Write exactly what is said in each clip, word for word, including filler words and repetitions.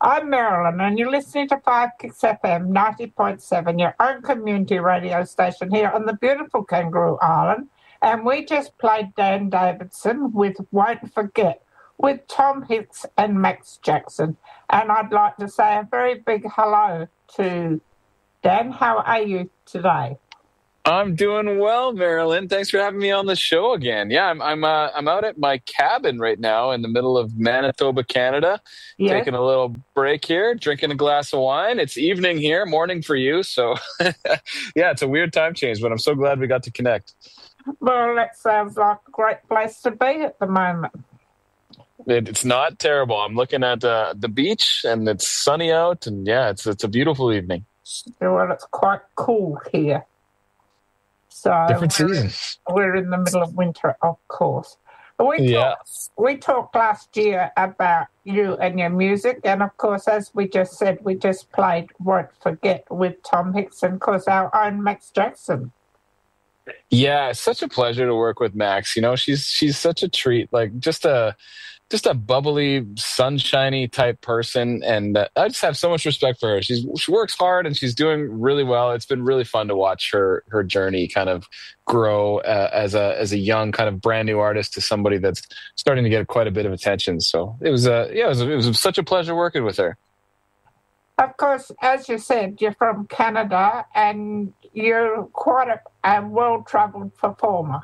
I'm Marilyn, and you're listening to Five Kicks F M ninety point seven, your own community radio station here on the beautiful Kangaroo Island. And we just played Dan Davidson with Won't Forget with Tom Hicks and Max Jackson. And I'd like to say a very big hello to Dan. How are you today? I'm doing well, Marilyn. Thanks for having me on the show again. Yeah, I'm I'm uh, I'm out at my cabin right now in the middle of Manitoba, Canada, Yes. taking a little break here, drinking a glass of wine. It's evening here, morning for you. So, yeah, it's a weird time change, but I'm so glad we got to connect. Well, that sounds like a great place to be at the moment. It, it's not terrible. I'm looking at uh, the beach, and it's sunny out, and yeah, it's it's a beautiful evening. Well, it's quite cool here. So Different we're, season. we're in the middle of winter, of course. We talked, Yeah. we talked last year about you and your music, and of course, as we just said, we just played Won't Forget with Tom Hicks and, of course, our own Max Jackson. Yeah, it's such a pleasure to work with Max. You know, she's she's such a treat. Like just a just a bubbly, sunshiny type person, and uh, I just have so much respect for her. She's she works hard and she's doing really well. It's been really fun to watch her her journey kind of grow uh, as a as a young kind of brand new artist to somebody that's starting to get quite a bit of attention. So it was a yeah, it was, it was such a pleasure working with her. Of course, as you said, you're from Canada and you're quite a, a well-travelled performer.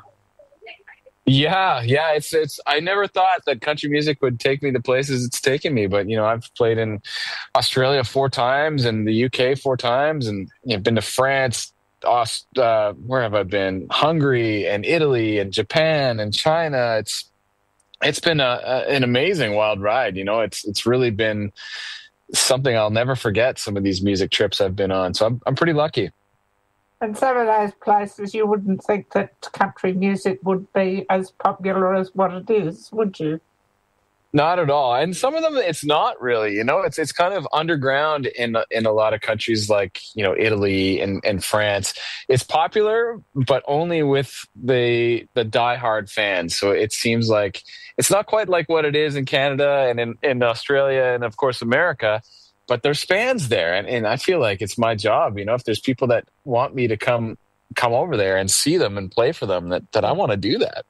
Yeah, yeah, it's it's. I never thought that country music would take me the places it's taken me, but you know, I've played in Australia four times and the U K four times, and you know, been to France, Aust- uh, where have I been? Hungary and Italy and Japan and China. It's it's been a, a, an amazing wild ride. You know, it's it's really been something I'll never forget. Some of these music trips I've been on, so I'm I'm pretty lucky. And some of those places you wouldn't think that country music would be as popular as what it is, would you? Not at all. And some of them, it's not really, you know, it's it's kind of underground in in a lot of countries like, you know, Italy and, and France. It's popular, but only with the the diehard fans. So it seems like it's not quite like what it is in Canada and in, in Australia and, of course, America. But there's fans there, and, and I feel like it's my job, you know, if there's people that want me to come come over there and see them and play for them, that, that I want to do that.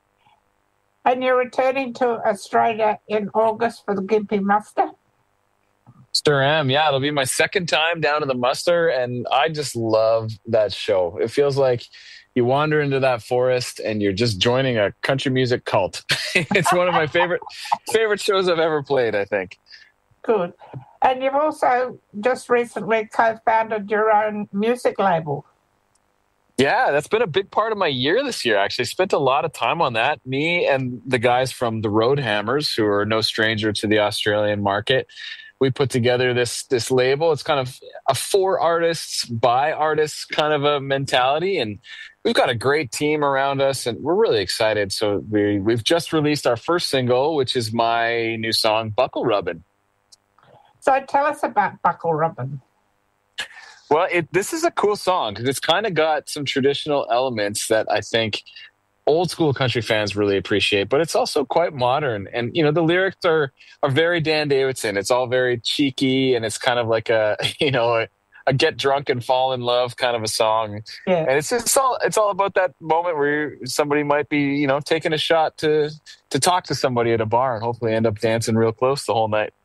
And you're returning to Australia in August for the Gympie Muster? Sure am, yeah. It'll be my second time down to the Muster, and I just love that show. It feels like you wander into that forest and you're just joining a country music cult. It's one of my favorite favorite shows I've ever played, I think. Good. And you've also just recently co-founded your own music label. Yeah, that's been a big part of my year this year, actually. Spent a lot of time on that. Me and the guys from the Roadhammers, who are no stranger to the Australian market, we put together this this label. It's kind of a for artists, by artists kind of a mentality. And we've got a great team around us, and we're really excited. So we, we've just released our first single, which is my new song, Buckle Rubbin'. So tell us about Buckle Rubbin'. Well, it, this is a cool song because it's kind of got some traditional elements that I think old school country fans really appreciate, but it's also quite modern. And, you know, the lyrics are, are very Dan Davidson. It's all very cheeky, and it's kind of like a, you know, a, a get drunk and fall in love kind of a song. Yeah. And it's just all, it's all about that moment where somebody might be, you know, taking a shot to, to talk to somebody at a bar and hopefully end up dancing real close the whole night.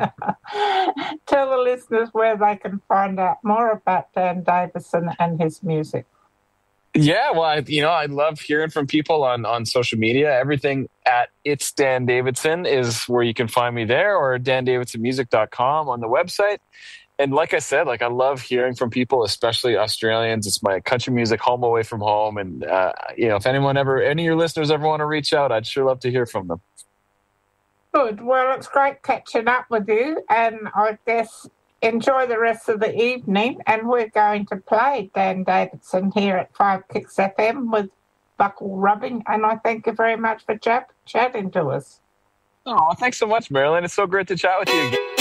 Tell the listeners where they can find out more about Dan Davidson and his music. Yeah, well, I, you know, I love hearing from people on, on social media. Everything at It's Dan Davidson is where you can find me there, or dan davidson music dot com on the website. And like I said, like I love hearing from people, especially Australians. It's my country music home away from home. And, uh, you know, if anyone ever, any of your listeners ever want to reach out, I'd sure love to hear from them. Good. Well, it's great catching up with you, and I guess enjoy the rest of the evening. And we're going to play Dan Davidson here at Five Kicks F M with Buckle Rubbin'. And I thank you very much for ch- chatting to us. Oh, thanks so much, Marilyn. It's so great to chat with you again.